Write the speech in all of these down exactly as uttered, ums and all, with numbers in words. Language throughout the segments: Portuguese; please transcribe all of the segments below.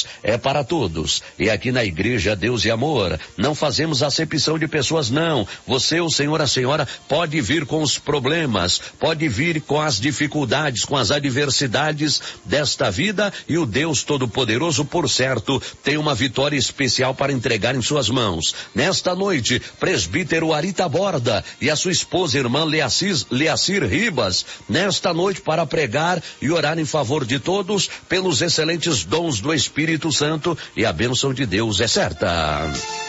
Deus é para todos. E aqui na Igreja Deus e Amor, não fazemos acepção de pessoas, não. Você, o senhor, a senhora, pode vir com os problemas, pode vir com as dificuldades, com as adversidades desta vida, e o Deus Todo-Poderoso, por certo, tem uma vitória especial para entregar em suas mãos. Nesta noite, presbítero Ari Taborda e a sua esposa, irmã Leacir, Leacir Ribas, nesta noite para pregar e orar em favor de todos pelos excelentes dons do Espírito Santo, e a bênção de Deus é certa.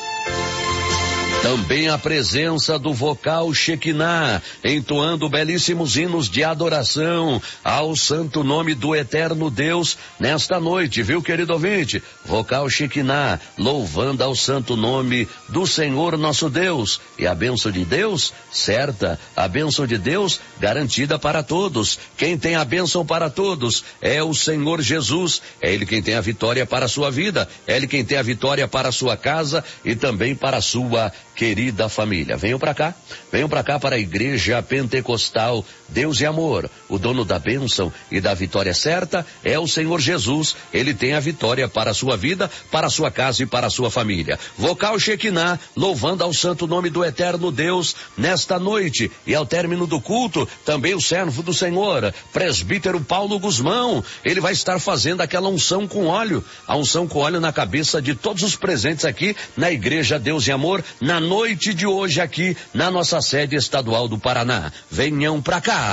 Também a presença do vocal Shekinah, entoando belíssimos hinos de adoração ao santo nome do eterno Deus nesta noite, viu, querido ouvinte? Vocal Shekinah, louvando ao santo nome do Senhor nosso Deus. E a bênção de Deus, certa, a bênção de Deus garantida para todos. Quem tem a bênção para todos é o Senhor Jesus. É Ele quem tem a vitória para a sua vida, é Ele quem tem a vitória para a sua casa e também para a sua querida família. Venham para cá, venham para cá para a Igreja Pentecostal Deus e Amor. O dono da bênção e da vitória certa é o Senhor Jesus. Ele tem a vitória para a sua vida, para a sua casa e para a sua família. Vocal Shekinah, louvando ao santo nome do eterno Deus nesta noite. E ao término do culto, também o servo do Senhor, presbítero Paulo Guzmão, ele vai estar fazendo aquela unção com óleo, a unção com óleo na cabeça de todos os presentes aqui na Igreja Deus e Amor, na noite de hoje aqui na nossa sede estadual do Paraná. Venham pra cá.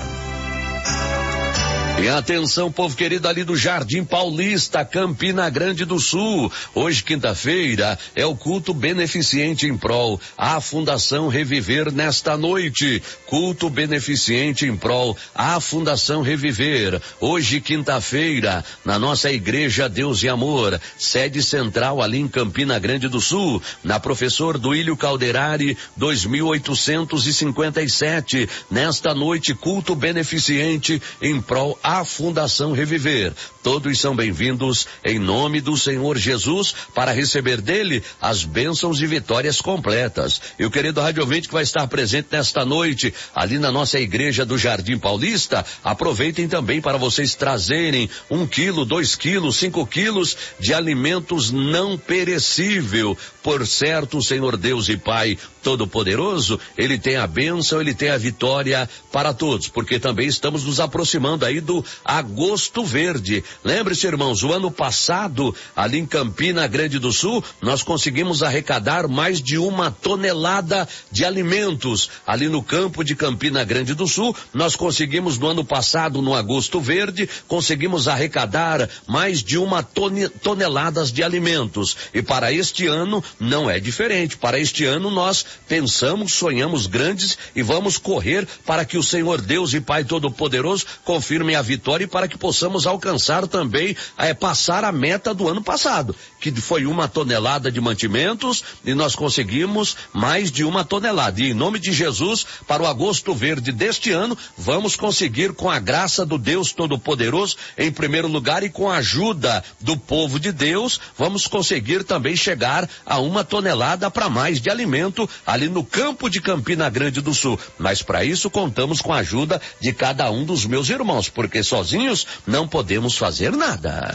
E atenção, povo querido, ali do Jardim Paulista, Campina Grande do Sul. Hoje, quinta-feira, é o culto beneficente em prol à Fundação Reviver nesta noite. Culto beneficente em prol à Fundação Reviver. Hoje, quinta-feira, na nossa Igreja Deus e Amor, sede central ali em Campina Grande do Sul, na Professor Duílio Calderari, dois mil oitocentos e cinquenta e sete. Nesta noite, culto beneficente em prol à a Fundação Reviver. Todos são bem-vindos em nome do Senhor Jesus para receber dele as bênçãos e vitórias completas. E o querido rádio ouvinte que vai estar presente nesta noite ali na nossa Igreja do Jardim Paulista, aproveitem também para vocês trazerem um quilo, dois quilos, cinco quilos de alimentos não perecível. Por certo, o Senhor Deus e Pai Todo-Poderoso, ele tem a bênção, ele tem a vitória para todos, porque também estamos nos aproximando aí do Agosto Verde. Lembre-se, irmãos, o ano passado, ali em Campina Grande do Sul, nós conseguimos arrecadar mais de uma tonelada de alimentos. Ali no campo de Campina Grande do Sul, nós conseguimos no ano passado, no Agosto Verde, conseguimos arrecadar mais de uma tone, toneladas de alimentos. E para este ano não é diferente. Para este ano nós pensamos, sonhamos grandes e vamos correr para que o Senhor Deus e Pai Todo-Poderoso confirme a vitória e para que possamos alcançar também, é, passar a meta do ano passado, que foi uma tonelada de mantimentos, e nós conseguimos mais de uma tonelada. E em nome de Jesus, para o Agosto Verde deste ano, vamos conseguir, com a graça do Deus Todo-Poderoso, em primeiro lugar, e com a ajuda do povo de Deus, vamos conseguir também chegar a uma tonelada para mais de alimento ali no campo de Campina Grande do Sul. Mas para isso contamos com a ajuda de cada um dos meus irmãos, porque sozinhos não podemos fazer nada.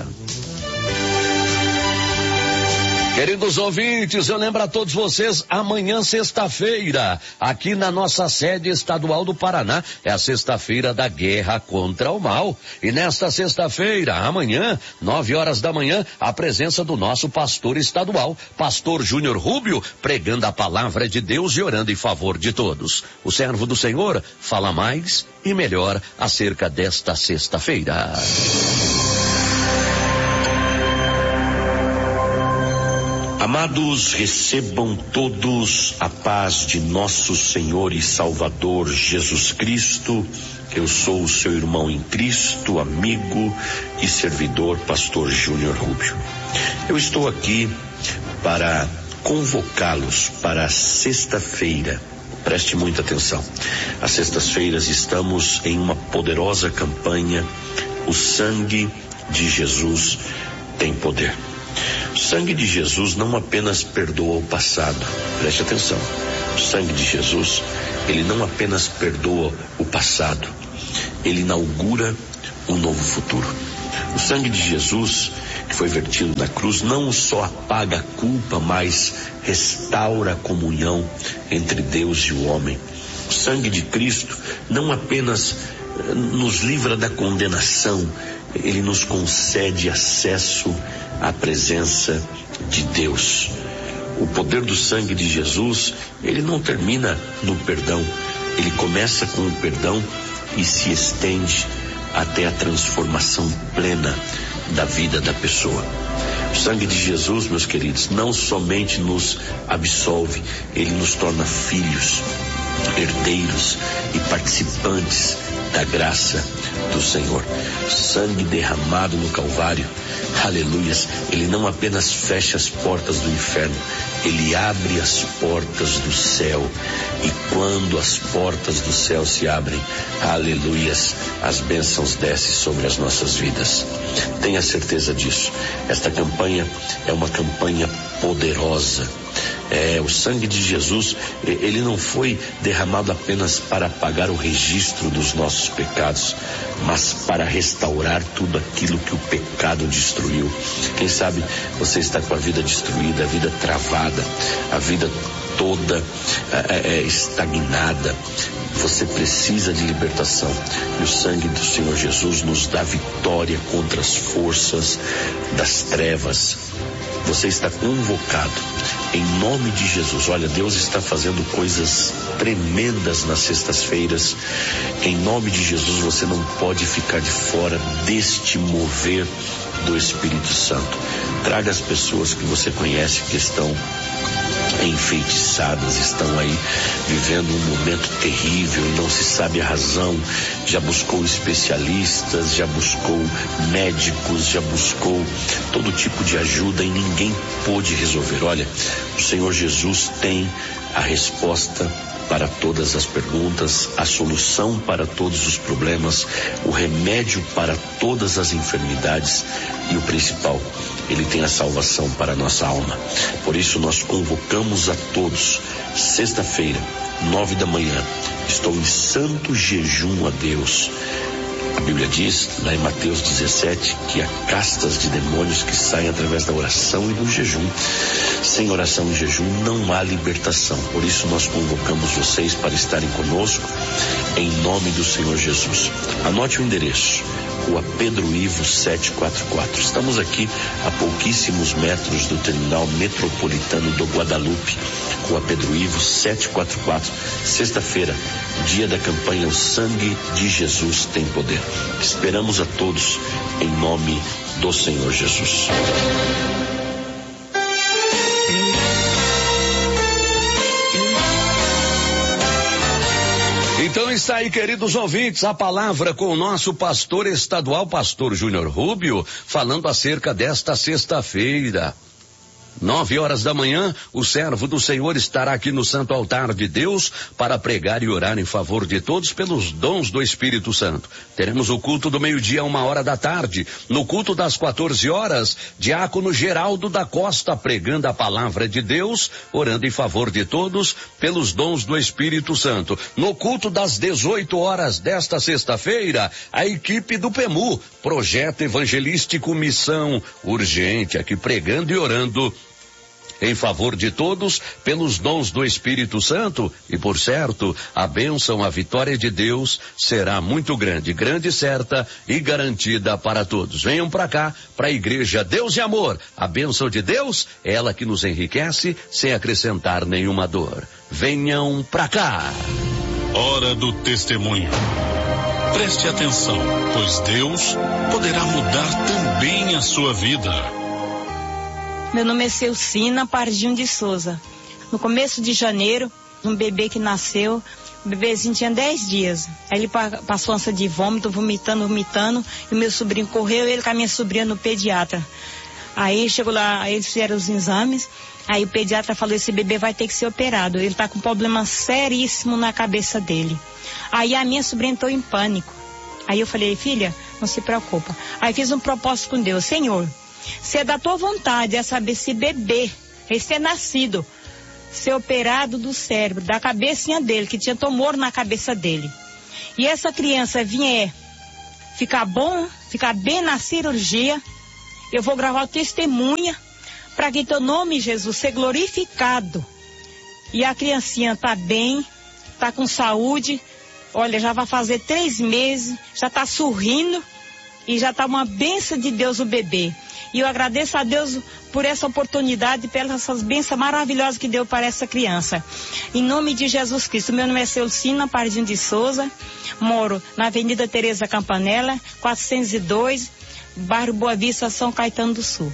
Queridos ouvintes, eu lembro a todos vocês, amanhã, sexta-feira, aqui na nossa sede estadual do Paraná, é a sexta-feira da guerra contra o mal. E nesta sexta-feira, amanhã, nove horas da manhã, a presença do nosso pastor estadual, pastor Júnior Rubio, pregando a palavra de Deus e orando em favor de todos. O servo do Senhor fala mais e melhor acerca desta sexta-feira. Amados, recebam todos a paz de nosso Senhor e Salvador Jesus Cristo. Eu sou o seu irmão em Cristo, amigo e servidor, pastor Júnior Rubio. Eu estou aqui para convocá-los para a sexta-feira. Preste muita atenção. Às sextas-feiras estamos em uma poderosa campanha. O sangue de Jesus tem poder. O sangue de Jesus não apenas perdoa o passado, preste atenção. O sangue de Jesus, ele não apenas perdoa o passado, ele inaugura um novo futuro. O sangue de Jesus, que foi vertido na cruz, não só apaga a culpa, mas restaura a comunhão entre Deus e o homem. O sangue de Cristo não apenas nos livra da condenação, ele nos concede acesso à presença de Deus. O poder do sangue de Jesus, ele não termina no perdão, ele começa com o perdão e se estende até a transformação plena da vida da pessoa. O sangue de Jesus, meus queridos, não somente nos absolve, ele nos torna filhos, herdeiros e participantes da graça do Senhor. Sangue derramado no Calvário, aleluias, ele não apenas fecha as portas do inferno, ele abre as portas do céu, e quando as portas do céu se abrem, aleluias, as bênçãos descem sobre as nossas vidas. Tenha certeza disso. Esta campanha é uma campanha poderosa. É, o sangue de Jesus, ele não foi derramado apenas para apagar o registro dos nossos pecados, mas para restaurar tudo aquilo que o pecado destruiu. Quem sabe você está com a vida destruída, a vida travada, a vida toda é, é, estagnada. Você precisa de libertação, e o sangue do Senhor Jesus nos dá vitória contra as forças das trevas. Você está convocado em nome de Jesus. Olha, Deus está fazendo coisas tremendas nas sextas-feiras. Em nome de Jesus, você não pode ficar de fora deste mover do Espírito Santo. Traga as pessoas que você conhece que estão enfeitiçadas, estão aí vivendo um momento terrível e não se sabe a razão. Já buscou especialistas, já buscou médicos, já buscou todo tipo de ajuda e ninguém pôde resolver. Olha, o Senhor Jesus tem a resposta para todas as perguntas, a solução para todos os problemas, o remédio para todas as enfermidades e o principal, ele tem a salvação para a nossa alma. Por isso nós convocamos a todos, sexta-feira, nove da manhã, estou em santo jejum a Deus. A Bíblia diz, lá em Mateus dezessete, que há castas de demônios que saem através da oração e do jejum. Sem oração e jejum não há libertação. Por isso nós convocamos vocês para estarem conosco em nome do Senhor Jesus. Anote o endereço: Rua Pedro Ivo setecentos e quarenta e quatro. Estamos aqui a pouquíssimos metros do terminal metropolitano do Guadalupe. Rua Pedro Ivo setecentos e quarenta e quatro. Sexta-feira, dia da campanha O Sangue de Jesus Tem Poder. Esperamos a todos em nome do Senhor Jesus. Então está aí, queridos ouvintes, a palavra com o nosso pastor estadual, pastor Júnior Rubio, falando acerca desta sexta-feira. Nove horas da manhã, o servo do Senhor estará aqui no Santo Altar de Deus para pregar e orar em favor de todos pelos dons do Espírito Santo. Teremos o culto do meio-dia a uma hora da tarde. No culto das quatorze horas, diácono Geraldo da Costa pregando a palavra de Deus, orando em favor de todos pelos dons do Espírito Santo. No culto das dezoito horas desta sexta-feira, a equipe do P E M U, Projeto Evangelístico Missão Urgente, aqui pregando e orando em favor de todos, pelos dons do Espírito Santo, e por certo, a bênção, a vitória de Deus será muito grande, grande, certa e garantida para todos. Venham para cá, para a igreja Deus e Amor. A bênção de Deus é ela que nos enriquece, sem acrescentar nenhuma dor. Venham para cá. Hora do testemunho. Preste atenção, pois Deus poderá mudar também a sua vida. Meu nome é Celcina Pardinho de Souza. No começo de janeiro, um bebê que nasceu, o bebezinho tinha dez dias. Aí ele passou ânsia de vômito, vomitando, vomitando, e o meu sobrinho correu, ele com a minha sobrinha no pediatra. Aí chegou lá, aí eles fizeram os exames, aí o pediatra falou, esse bebê vai ter que ser operado, ele tá com um problema seríssimo na cabeça dele. Aí a minha sobrinha entrou em pânico. Aí eu falei, filha, não se preocupa. Aí fiz um propósito com Deus, Senhor, se é da tua vontade é saber se bebê, recém-nascido, ser operado do cérebro, da cabecinha dele, que tinha tumor na cabeça dele. E essa criança vinha ficar bom, ficar bem na cirurgia, eu vou gravar o testemunha para que teu nome, Jesus, seja glorificado. E a criancinha está bem, está com saúde, olha, já vai fazer três meses, já está sorrindo e já está uma bênção de Deus o bebê. E eu agradeço a Deus por essa oportunidade, pelas bênçãos maravilhosas que deu para essa criança. Em nome de Jesus Cristo, meu nome é Celcina Pardinho de Souza, moro na Avenida Tereza Campanella, quatrocentos e dois, bairro Boa Vista, São Caetano do Sul.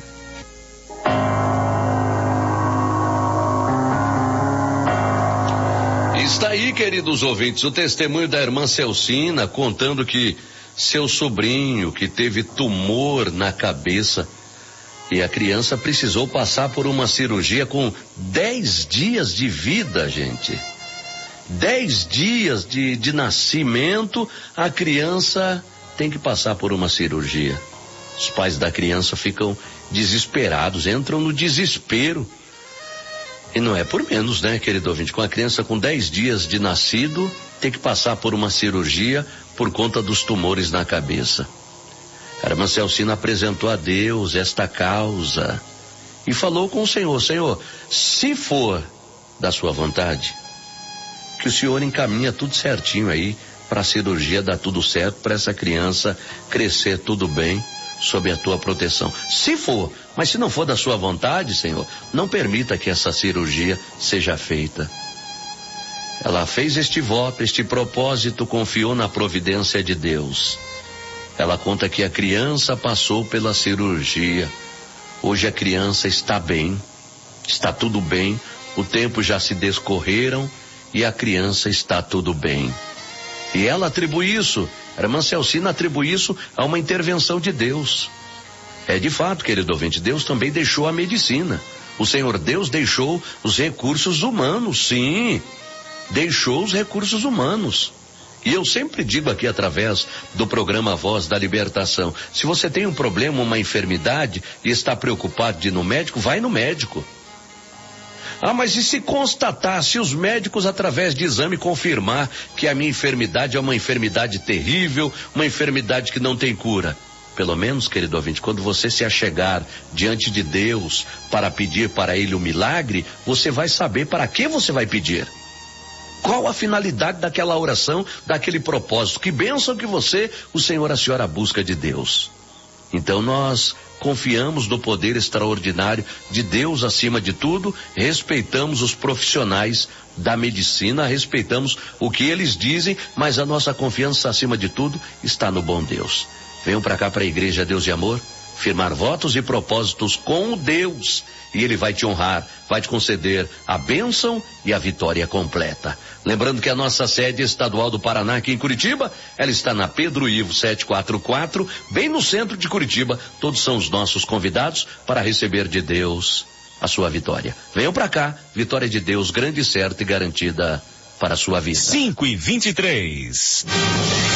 Está aí, queridos ouvintes, o testemunho da irmã Celcina contando que seu sobrinho, que teve tumor na cabeça, e a criança precisou passar por uma cirurgia com dez dias de vida, gente. Dez dias de, de nascimento, a criança tem que passar por uma cirurgia. Os pais da criança ficam desesperados, entram no desespero. E não é por menos, né, querido ouvinte? Com a criança com dez dias de nascido, tem que passar por uma cirurgia por conta dos tumores na cabeça. A irmã Celcina apresentou a Deus esta causa e falou com o Senhor: Senhor, se for da sua vontade, que o Senhor encaminha tudo certinho aí para a cirurgia dar tudo certo, para essa criança crescer tudo bem, sob a tua proteção. Se for, mas se não for da sua vontade, Senhor, não permita que essa cirurgia seja feita. Ela fez este voto, este propósito, confiou na providência de Deus. Ela conta que a criança passou pela cirurgia. Hoje a criança está bem, está tudo bem, o tempo já se descorreram e a criança está tudo bem. E ela atribui isso, a irmã Celcina atribui isso a uma intervenção de Deus. É de fato, querido ouvinte, Deus também deixou a medicina. O Senhor Deus deixou os recursos humanos, sim, deixou os recursos humanos. E eu sempre digo aqui através do programa Voz da Libertação, se você tem um problema, uma enfermidade e está preocupado de ir no médico, vai no médico. Ah, mas e se constatar, se os médicos através de exame confirmar que a minha enfermidade é uma enfermidade terrível, uma enfermidade que não tem cura? Pelo menos, querido ouvinte, quando você se achegar diante de Deus para pedir para Ele o milagre, você vai saber para que você vai pedir. Qual a finalidade daquela oração, daquele propósito? Que bênção que você, o Senhor, a senhora busca de Deus. Então nós confiamos no poder extraordinário de Deus acima de tudo, respeitamos os profissionais da medicina, respeitamos o que eles dizem, mas a nossa confiança acima de tudo está no bom Deus. Venham para cá, para a Igreja Deus de Amor, firmar votos e propósitos com Deus, e Ele vai te honrar, vai te conceder a bênção e a vitória completa. Lembrando que a nossa sede estadual do Paraná, aqui em Curitiba, ela está na Pedro Ivo setecentos e quarenta e quatro, bem no centro de Curitiba. Todos são os nossos convidados para receber de Deus a sua vitória. Venham para cá, vitória de Deus grande, certa e garantida para a sua vida. cinco e vinte e três.